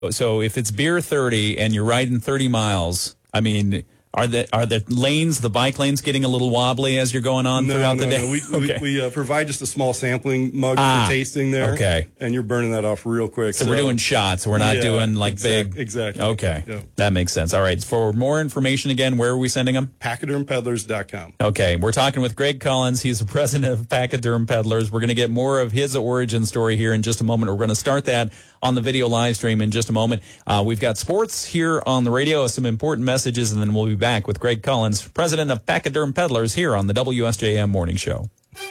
So if it's beer 30 and you're riding 30 miles, I mean, are the lanes, the bike lanes, getting a little wobbly as you're going on throughout the day? No. We provide just a small sampling mug for tasting there. Okay. And you're burning that off real quick. So we're doing shots. We're not doing big. Exactly. Okay. Yeah. That makes sense. All right. For more information, again, where are we sending them? Pachydermpeddlers.com. Okay. We're talking with Greg Collins. He's the president of Pachyderm Peddlers. We're going to get more of his origin story here in just a moment. We're going to start that on the video live stream in just a moment. We've got sports here on the radio, some important messages, and then we'll be back with Greg Collins, president of Pachyderm Peddlers, here on the WSJM Morning Show.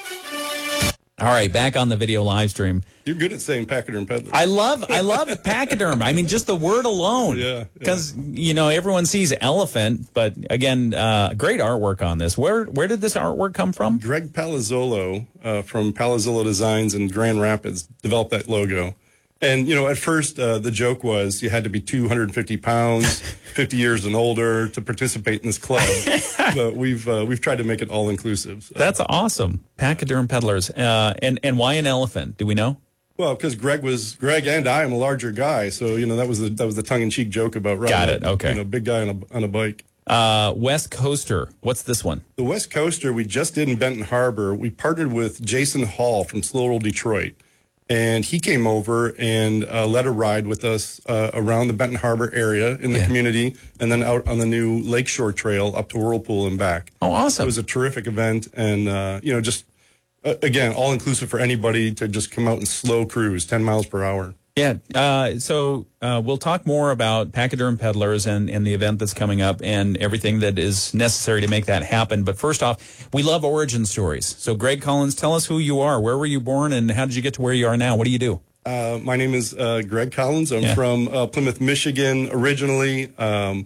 All right, back on the video live stream. You're good at saying Pachyderm Peddlers. I love Pachyderm. I mean, just the word alone. Yeah. Because, everyone sees elephant, but again, great artwork on this. Where did this artwork come from? Greg Palazzolo from Palazzolo Designs in Grand Rapids developed that logo. And, at first, the joke was you had to be 250 pounds, 50 years and older to participate in this club. But we've tried to make it all-inclusive. So. That's awesome. Pachyderm Peddlers. And why an elephant? Do we know? Well, because Greg and I am a larger guy. So, that was the tongue-in-cheek joke about riding. Got it. Okay. Big guy on a bike. West Coaster. What's this one? The West Coaster we just did in Benton Harbor. We partnered with Jason Hall from Slow Roll Detroit. And he came over and led a ride with us around the Benton Harbor area in the community, and then out on the new Lakeshore Trail up to Whirlpool and back. Oh, awesome. It was a terrific event, and, just, again, all-inclusive for anybody to just come out and slow cruise, 10 miles per hour. Yeah. So we'll talk more about Pachyderm Peddlers and the event that's coming up and everything that is necessary to make that happen. But first off, we love origin stories. So Greg Collins, tell us who you are. Where were you born and how did you get to where you are now? What do you do? My name is Greg Collins. I'm from Plymouth, Michigan originally. I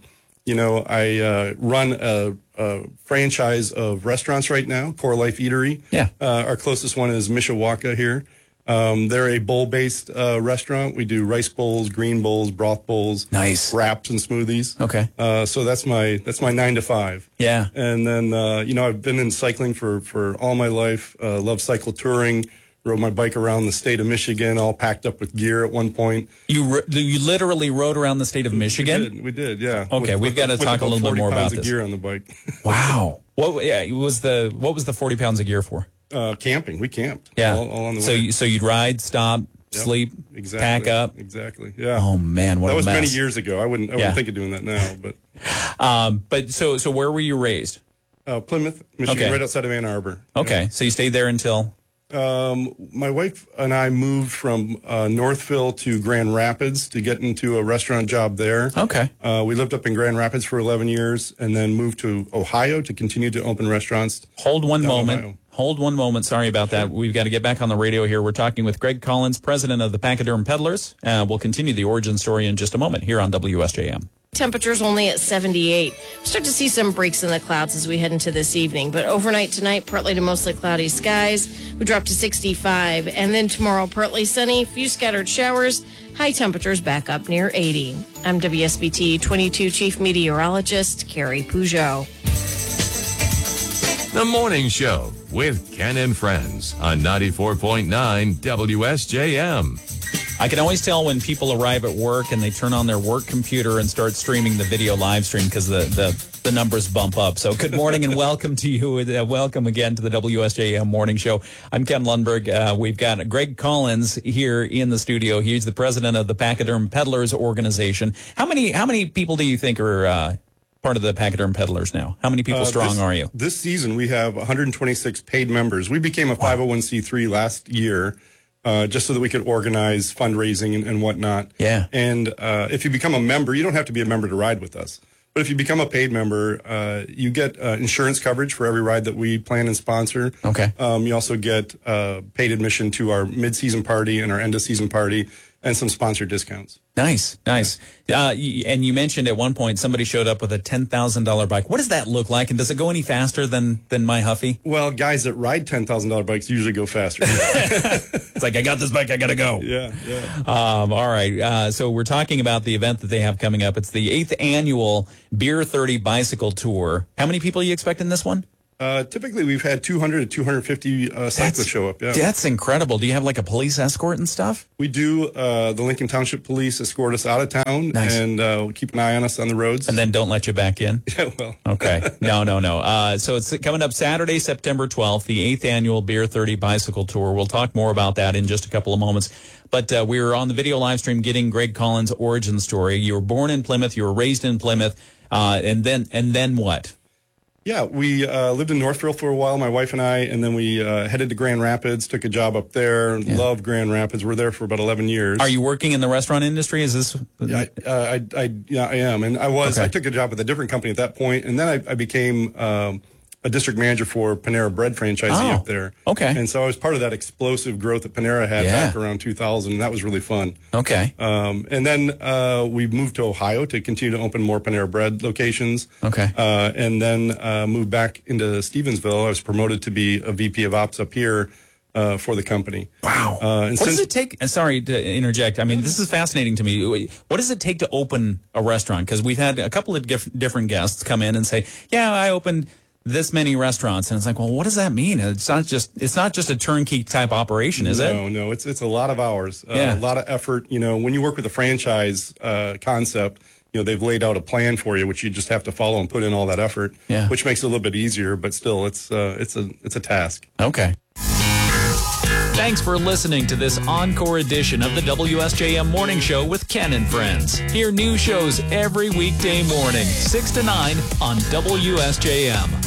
run a franchise of restaurants right now, Core Life Eatery. Yeah. Our closest one is Mishawaka here. They're a bowl-based restaurant. We do rice bowls, green bowls, broth bowls, nice wraps and smoothies. Okay. So that's my 9 to 5. Yeah. And then I've been in cycling for all my life. Love cycle touring. Rode my bike around the state of Michigan, all packed up with gear at one point. You literally rode around the state of Michigan? We did, yeah. Okay, we've got to talk a little bit more about this. 40 pounds of gear on the bike. Wow. What was the 40 pounds of gear for? Camping. We camped. Yeah. All on the way. So you'd ride, stop, sleep, pack up. Exactly. Yeah. Oh man, what a mess. That was many years ago. I wouldn't think of doing that now. But so where were you raised? Plymouth, Michigan, right outside of Ann Arbor. Okay. So you stayed there until? My wife and I moved from Northville to Grand Rapids to get into a restaurant job there. Okay. We lived up in Grand Rapids for 11 years and then moved to Ohio to continue to open restaurants. Hold one moment. Ohio. Hold one moment. Sorry about that. We've got to get back on the radio here. We're talking with Greg Collins, president of the Pachyderm Peddlers. We'll continue the origin story in just a moment here on WSJM. Temperatures only at 78. We'll start to see some breaks in the clouds as we head into this evening. But overnight tonight, partly to mostly cloudy skies. We drop to 65. And then tomorrow, partly sunny, few scattered showers. High temperatures back up near 80. I'm WSBT 22 Chief Meteorologist Carrie Peugeot. The Morning Show with Ken and Friends on 94.9 WSJM. I can always tell when people arrive at work and they turn on their work computer and start streaming the video live stream because the numbers bump up. So good morning and welcome to you. Welcome again to the WSJM Morning Show. I'm Ken Lundberg. We've got Greg Collins here in the studio. He's the president of the Pachyderm Peddlers organization. How many people do you think are part of the Pachyderm Peddlers now? How many people strong are you? This season, we have 126 paid members. We became a 501c3 last year. Just so that we could organize fundraising and whatnot. Yeah. And if you become a member, you don't have to be a member to ride with us. But if you become a paid member, you get insurance coverage for every ride that we plan and sponsor. Okay. You also get paid admission to our mid-season party and our end-of-season party and some sponsored discounts. Nice. And you mentioned at one point somebody showed up with a $10,000 bike. What does that look like? And does it go any faster than my Huffy? Well, guys that ride $10,000 bikes usually go faster. It's like, I got this bike, I got to go. Yeah. All right. So we're talking about the event that they have coming up. It's the 8th annual Beer 30 Bicycle Tour. How many people are you expecting this one? Typically, we've had 200 to 250 cyclists show up. Yeah, That's incredible. Do you have like a police escort and stuff? we do. The Lincoln Township Police escort us out of town Nice. and keep an eye on us on the roads. And then don't let you back in? yeah, well, Okay. No. So it's coming up Saturday, September 12th, the 8th annual Beer 30 Bicycle Tour. We'll talk more about that in just a couple of moments. But we were on the video live stream getting Greg Collins' origin story. You were born in Plymouth. You were raised in Plymouth. And then what? yeah, we lived in Northville for a while, my wife and I, and then we headed to Grand Rapids, took a job up there. Loved Grand Rapids. We're there for about 11 years. Are you working in the restaurant industry? Is this? Yeah, I am. And I was. Okay. I took a job with a different company at that point, and then I became a district manager for Panera Bread franchisee up there. Okay. And so I was part of that explosive growth that Panera had back around 2000, and that was really fun. Okay. And then we moved to Ohio to continue to open more Panera Bread locations. Okay. And then moved back into Stevensville. I was promoted to be a VP of Ops up here for the company. Wow. And What does it take? Sorry to interject. I mean, this is fascinating to me. What does it take to open a restaurant? Because we've had a couple of different guests come in and say, yeah, I opened this many restaurants. And it's like, well, what does that mean? It's not just a turnkey type operation, is it? No, it's a lot of hours, Yeah. a lot of effort. You know, when you work with a franchise concept, you know, they've laid out a plan for you, which you just have to follow and put in all that effort, which makes it a little bit easier, but still it's a task. Okay. Thanks for listening to this encore edition of the WSJM Morning Show with Ken and Friends. Hear new shows every weekday morning, 6 to 9 on WSJM.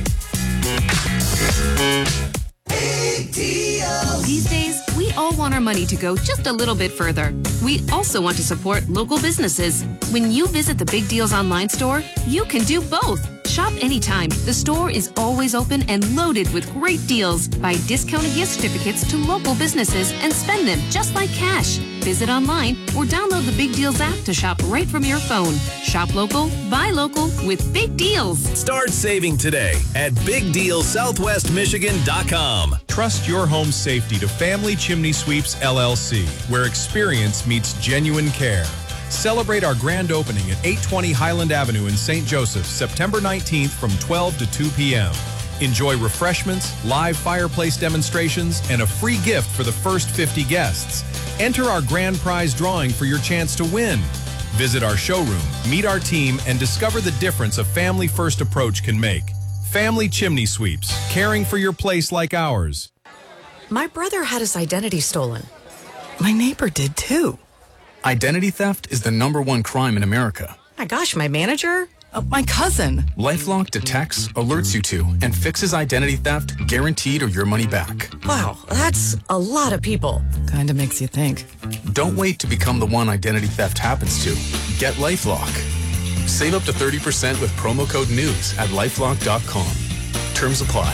These days, we all want our money to go just a little bit further. We also want to support local businesses. When you visit the Big Deals online store, you can do both. Shop anytime. The store is always open and loaded with great deals. Buy discounted gift certificates to local businesses and spend them just like cash. Visit online or download the Big Deals app to shop right from your phone. Shop local, buy local with Big Deals. Start saving today at BigDealSouthwestMichigan.com. Trust your home safety to Family Chimney Sweeps LLC, where experience meets genuine care. Celebrate our grand opening at 820 Highland Avenue in St. Joseph, September 19th from 12 to 2 p.m. Enjoy refreshments, live fireplace demonstrations, and a free gift for the first 50 guests. Enter our grand prize drawing for your chance to win. Visit our showroom, meet our team, and discover the difference a family-first approach can make. Family Chimney Sweeps, caring for your place like ours. My brother had his identity stolen. My neighbor did too. Identity theft is the #1 crime in America. My gosh, my manager? My cousin. LifeLock detects, alerts you to, and fixes identity theft guaranteed or your money back. Wow, that's a lot of people. Kinda makes you think. Don't wait to become the one identity theft happens to. Get LifeLock. Save up to 30% with promo code NEWS at LifeLock.com. Terms apply.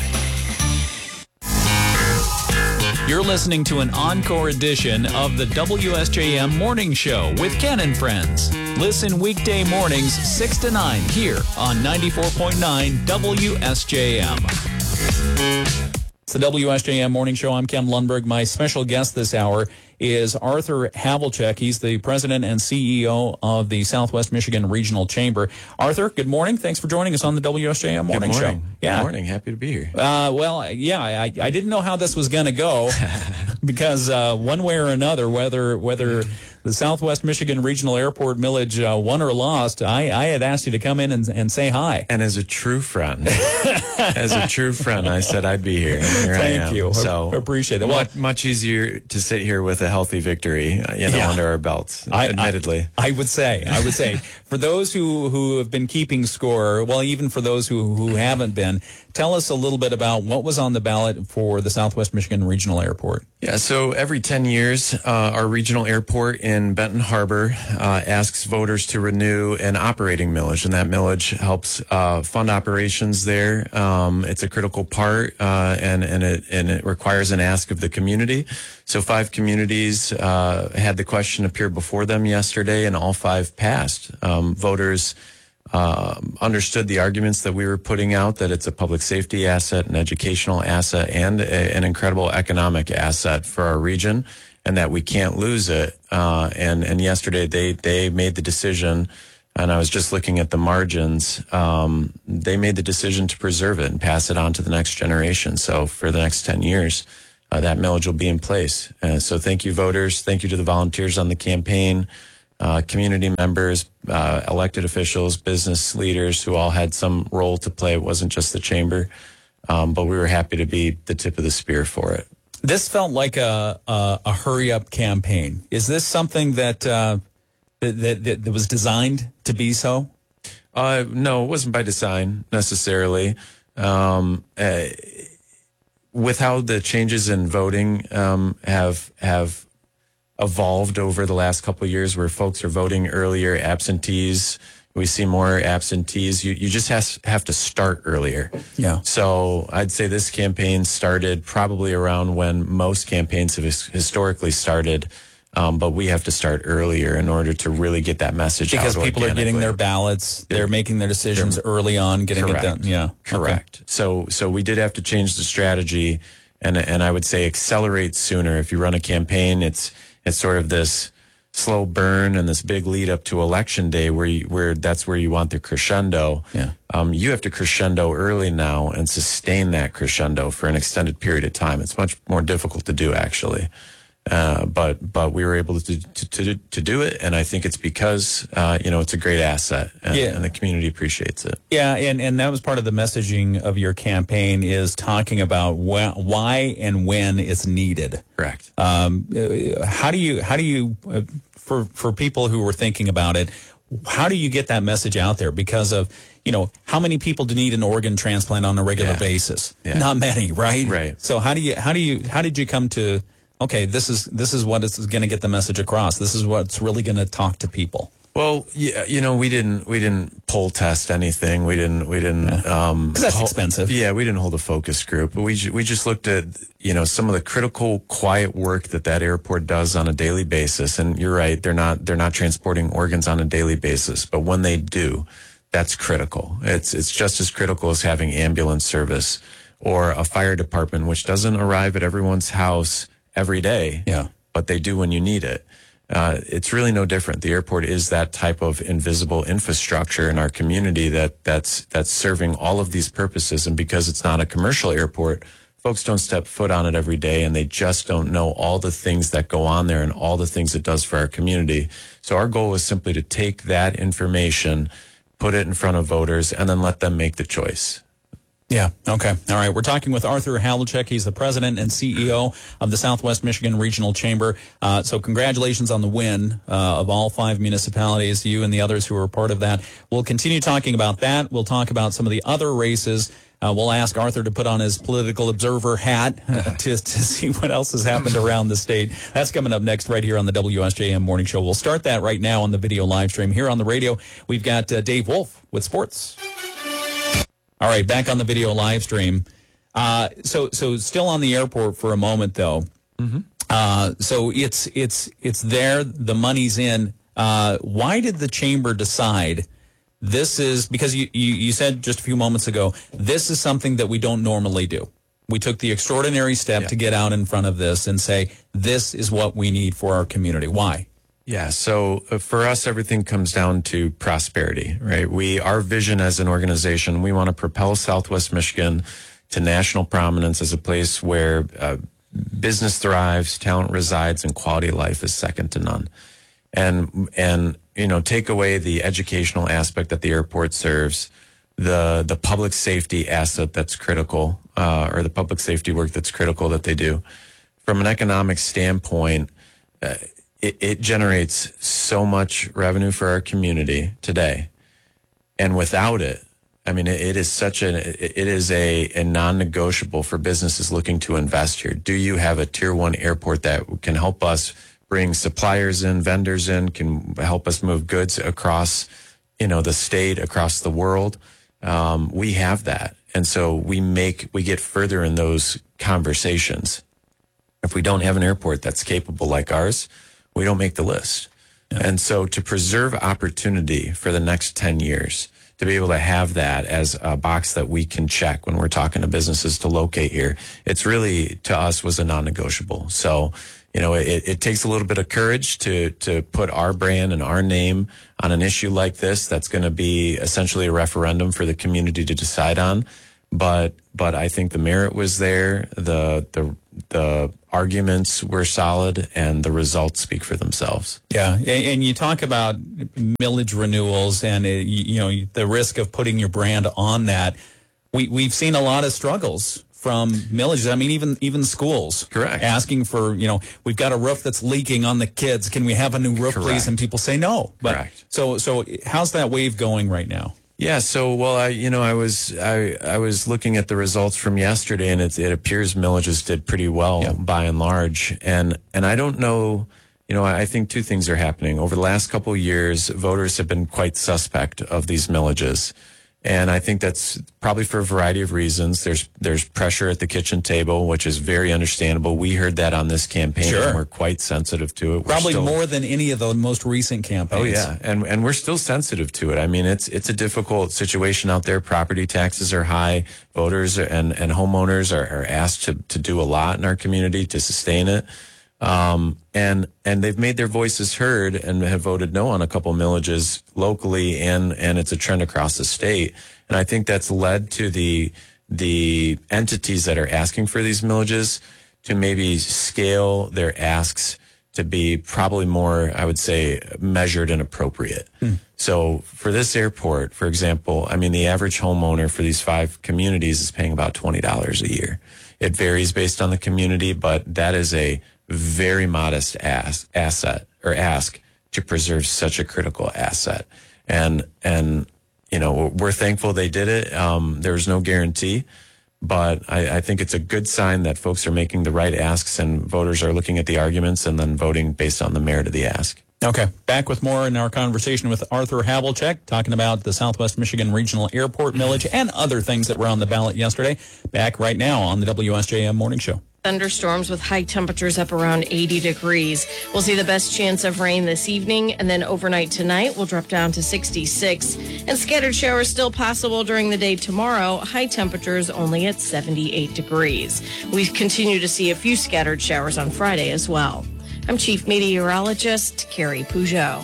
You're listening to an encore edition of the WSJM Morning Show with Ken and Friends. Listen weekday mornings 6 to 9 here on 94.9 WSJM. It's the WSJM Morning Show. I'm Ken Lundberg. My special guest this hour is Arthur Havlicek. He's the president and CEO of the Southwest Michigan Regional Chamber. Arthur, good morning. Thanks for joining us on the WSJM Morning Show. Good morning. Happy to be here. I didn't know how this was going to go because one way or another, whether the Southwest Michigan Regional Airport millage won or lost, I had asked you to come in and say hi. And as a true friend, I said I'd be here. And here Thank I am. you. So Appreciate it. Much easier to sit here with a healthy victory, under our belts. Admittedly, I would say, for those who have been keeping score, well, even for those who haven't been, tell us a little bit about what was on the ballot for the Southwest Michigan Regional Airport. Yeah, so every 10 years, our regional airport in Benton Harbor asks voters to renew an operating millage, and that millage helps fund operations there. It's a critical part, and it requires an ask of the community. So 5 communities had the question appear before them yesterday, and all 5 passed. Voters understood the arguments that we were putting out, that it's a public safety asset, an educational asset, and an incredible economic asset for our region, and that we can't lose it. And yesterday they made the decision and I was just looking at the margins. They made the decision to preserve it and pass it on to the next generation. So for the next 10 years, that millage will be in place. So thank you, voters. Thank you to the volunteers on the campaign, community members, elected officials, business leaders who all had some role to play. It wasn't just the chamber, but we were happy to be the tip of the spear for it. This felt like a hurry up campaign. Is this something that was designed to be so? No, it wasn't by design necessarily. With how the changes in voting have evolved over the last couple of years, where folks are voting earlier, absentees, we see more absentees. You just have to start earlier. Yeah. So I'd say this campaign started probably around when most campaigns have historically started. But we have to start earlier in order to really get that message out. Because people are getting their ballots, they're making their decisions early on, getting it done. Yeah, correct. Okay. So we did have to change the strategy, and I would say accelerate sooner. If you run a campaign, it's sort of this slow burn and this big lead up to election day where that's where you want the crescendo. Yeah. You have to crescendo early now and sustain that crescendo for an extended period of time. It's much more difficult to do, actually. But we were able to do it, and I think it's because it's a great asset, and the community appreciates it. Yeah, and that was part of the messaging of your campaign, is talking about why and when it's needed. Correct. How do you for people who were thinking about it, how do you get that message out there? Because of how many people do need an organ transplant on a regular basis? Yeah. Not many, right? Right. So how did you come to? Okay, this is what is going to get the message across. This is what's really going to talk to people. Well, yeah, we didn't poll test anything. We didn't. Because that's expensive. Yeah, we didn't hold a focus group. But we just looked at some of the critical, quiet work that airport does on a daily basis. And you're right, they're not transporting organs on a daily basis. But when they do, that's critical. It's just as critical as having ambulance service or a fire department, which doesn't arrive at everyone's house every day, but they do when you need it. It's really no different. The airport is that type of invisible infrastructure in our community that's serving all of these purposes. And because it's not a commercial airport, folks don't step foot on it every day, and they just don't know all the things that go on there and all the things it does for our community. So our goal is simply to take that information, put it in front of voters, and then let them make the choice. Yeah. Okay. All right. We're talking with Arthur Havlicek. He's the president and CEO of the Southwest Michigan Regional Chamber. So congratulations on the win of all 5 municipalities, you and the others who were a part of that. We'll continue talking about that. We'll talk about some of the other races. We'll ask Arthur to put on his political observer hat to see what else has happened around the state. That's coming up next right here on the WSJM Morning Show. We'll start that right now on the video live stream. Here on the radio, we've got Dave Wolf with sports. All right, back on the video live stream. So still on the airport for a moment, though. Mm-hmm. So it's there. The money's in. Why did the chamber decide this is, because you said just a few moments ago, this is something that we don't normally do. We took the extraordinary step to get out in front of this and say, this is what we need for our community. Why? Yeah, so for us, everything comes down to prosperity, right? Our vision as an organization, we want to propel Southwest Michigan to national prominence as a place where business thrives, talent resides, and quality of life is second to none. And take away the educational aspect that the airport serves, the public safety asset that's critical, or the public safety work that's critical that they do. From an economic standpoint, it generates so much revenue for our community today. And without it, I mean, it is a non-negotiable for businesses looking to invest here. Do you have a tier 1 airport that can help us bring suppliers in, vendors in, can help us move goods across, the state, across the world? We have that. And so we get further in those conversations. If we don't have an airport that's capable like ours, we don't make the list. Yeah. And so to preserve opportunity for the next 10 years, to be able to have that as a box that we can check when we're talking to businesses to locate here, it's really, to us, was a non-negotiable. So, it takes a little bit of courage to put our brand and our name on an issue like this. That's going to be essentially a referendum for the community to decide on. But I think the merit was there. The arguments were solid, and the results speak for themselves. Yeah, and you talk about millage renewals and the risk of putting your brand on that. We've seen a lot of struggles from millages. I mean, even schools. Correct. Asking for, we've got a roof that's leaking on the kids. Can we have a new roof, please? And people say no. But, correct. So how's that wave going right now? Yeah, so I was looking at the results from yesterday, and it appears millages did pretty well by and large. And I don't know, I think two things are happening. Over the last couple of years, voters have been quite suspect of these millages. And I think that's probably for a variety of reasons. There's pressure at the kitchen table, which is very understandable. We heard that on this campaign, sure. And we're quite sensitive to it. Probably more than any of the most recent campaigns. Oh, yeah, and we're still sensitive to it. I mean, it's a difficult situation out there. Property taxes are high. Voters and homeowners are asked to do a lot in our community to sustain it. And they've made their voices heard and have voted no on a couple millages locally, and it's a trend across the state. And I think that's led to the entities that are asking for these millages to maybe scale their asks to be probably more, I would say, measured and appropriate. So for this airport, for example, I mean, the average homeowner for these 5 communities is paying about $20 a year. It varies based on the community, but that is a very modest ask to preserve such a critical asset. And we're thankful they did it. There's no guarantee, but I think it's a good sign that folks are making the right asks and voters are looking at the arguments and then voting based on the merit of the ask. Okay. Back with more in our conversation with Arthur Havlicek, talking about the Southwest Michigan Regional Airport millage and other things that were on the ballot yesterday. Back right now on the WSJM Morning Show. Thunderstorms with high temperatures up around 80 degrees. We'll see the best chance of rain this evening, and then overnight tonight we'll drop down to 66. And scattered showers still possible during the day tomorrow. High temperatures only at 78 degrees. We continue to see a few scattered showers on Friday as well. I'm Chief Meteorologist Carrie Peugeot.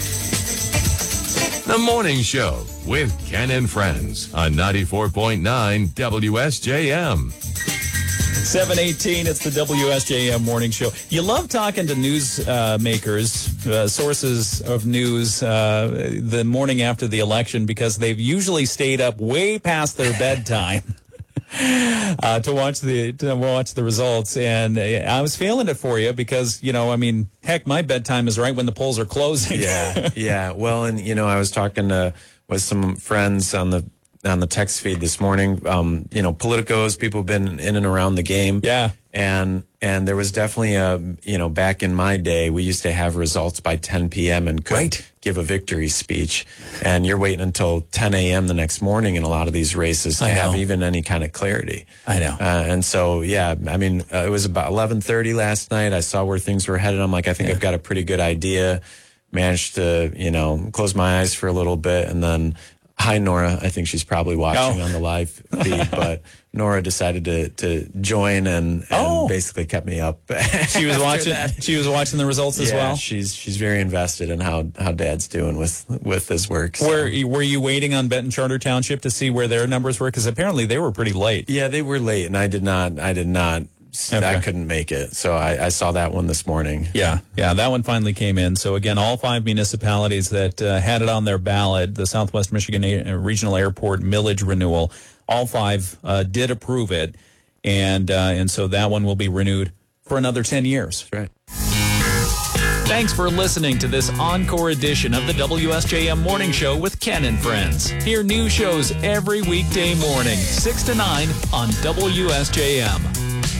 The Morning Show with Ken and Friends on 94.9 WSJM. 7:18, it's the WSJM Morning Show. You love talking to news makers, sources of news the morning after the election, because they've usually stayed up way past their bedtime to watch the results. And I was feeling it for you because, heck, my bedtime is right when the polls are closing. Yeah. Well, and, I was talking with some friends on the text feed this morning. Politicos, people have been in and around the game. Yeah. And there was definitely back in my day, we used to have results by 10 p.m. and could give a victory speech. And you're waiting until 10 a.m. the next morning in a lot of these races to have even any kind of clarity. I know. And so, it was about 11:30 last night. I saw where things were headed. I'm like, I think I've got a pretty good idea. Managed to, close my eyes for a little bit, and then hi, Nora. I think she's probably watching on the live feed, but Nora decided to join and basically kept me up. She was watching. She was watching the results as well. She's very invested in how Dad's doing with his work. So. Were you waiting on Benton Charter Township to see where their numbers were? Because apparently they were pretty late. Yeah, they were late, and I did not. Okay. I couldn't make it. So I saw that one this morning. Yeah, that one finally came in. So again, all 5 municipalities that had it on their ballot, the Southwest Michigan Regional Airport millage renewal, all 5 did approve it. And so that one will be renewed for another 10 years. That's right. Thanks for listening to this encore edition of the WSJM Morning Show with Ken and Friends. Hear new shows every weekday morning, 6 to 9 on WSJM.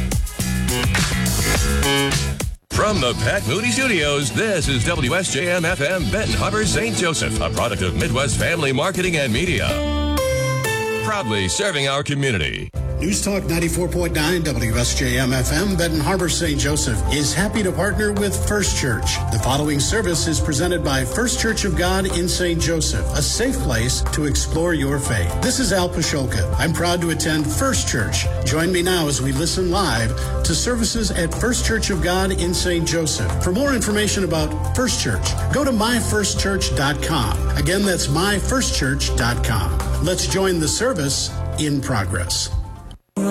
From the Pat Moody Studios, this is WSJM FM Benton Harbor, St. Joseph, a product of Midwest Family Marketing and Media. Proudly serving our community. News Talk 94.9 WSJM FM, Benton Harbor, St. Joseph, is happy to partner with First Church. The following service is presented by First Church of God in St. Joseph, a safe place to explore your faith. This is Al Pasholka. I'm proud to attend First Church. Join me now as we listen live to services at First Church of God in St. Joseph. For more information about First Church, go to myfirstchurch.com. Again, that's myfirstchurch.com. Let's join the service in progress.